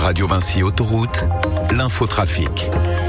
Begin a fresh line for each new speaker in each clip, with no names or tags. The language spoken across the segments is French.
Radio Vinci Autoroute, l'infotrafic.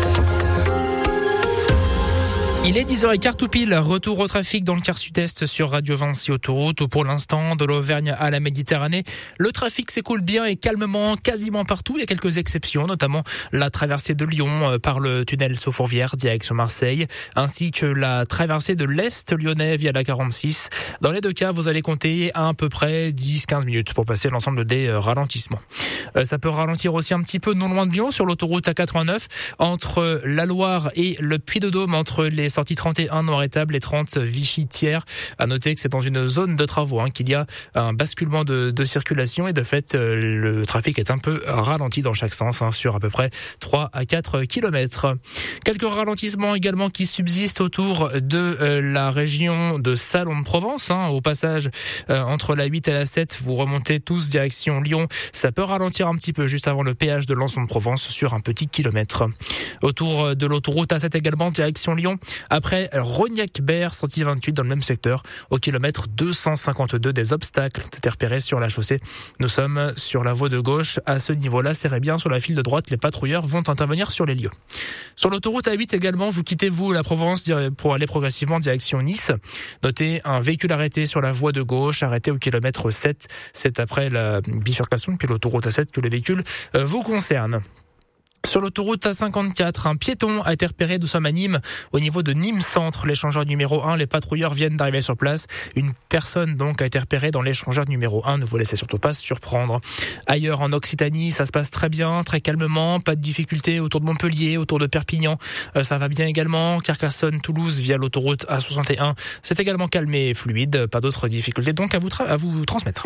Il est 10h15 tout pile, retour au trafic dans le quart sud-est sur Radio Vinci Autoroute. Pour l'instant, de l'Auvergne à la Méditerranée, le trafic s'écoule bien et calmement quasiment partout. Il y a quelques exceptions, notamment la traversée de Lyon par le tunnel Saufourvière direction Marseille, ainsi que la traversée de l'Est lyonnais via la 46. Dans les deux cas, vous allez compter à peu près 10-15 minutes pour passer l'ensemble des ralentissements. Ça peut ralentir aussi un petit peu non loin de Lyon sur l'autoroute A89 entre la Loire et le Puy-de-Dôme, entre les sortie 31 Noir-Étable et 30 Vichy-Thiers. À noter que c'est dans une zone de travaux qu'il y a un basculement de circulation et de fait le trafic est un peu ralenti dans chaque sens sur à peu près 3 à 4 kilomètres. Quelques ralentissements également qui subsistent autour de la région de Salon-de-Provence. Au passage entre la 8 et la 7, vous remontez tous direction Lyon. Ça peut ralentir un petit peu juste avant le péage de Lançon-de-Provence sur un petit kilomètre. Autour de l'autoroute A7 également direction Lyon. Après Rognac-Berre, sortie 28 dans le même secteur, au kilomètre 252, des obstacles ont été repérés sur la chaussée. Nous sommes sur la voie de gauche. À ce niveau-là, serrez bien sur la file de droite. Les patrouilleurs vont intervenir sur les lieux. Sur l'autoroute A8 également, vous quittez la Provence pour aller progressivement direction Nice. Notez un véhicule arrêté sur la voie de gauche, arrêté au kilomètre 7. C'est après la bifurcation depuis l'autoroute A7 que le véhicule vous concerne. Sur l'autoroute A54, un piéton a été repéré. Nous sommes à Nîmes, au niveau de Nîmes Centre, l'échangeur numéro 1. Les patrouilleurs viennent d'arriver sur place. Une personne donc a été repérée dans l'échangeur numéro 1. Ne vous laissez surtout pas surprendre. Ailleurs en Occitanie, ça se passe très bien, très calmement. Pas de difficultés autour de Montpellier, autour de Perpignan. Ça va bien également. Carcassonne, Toulouse via l'autoroute A61. C'est également calmé et fluide. Pas d'autres difficultés donc à vous transmettre.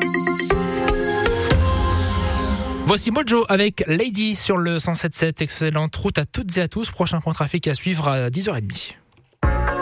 Voici Mojo avec Lady sur le 107.7. Excellente route à toutes et à tous. Prochain point trafic à suivre à 10h30.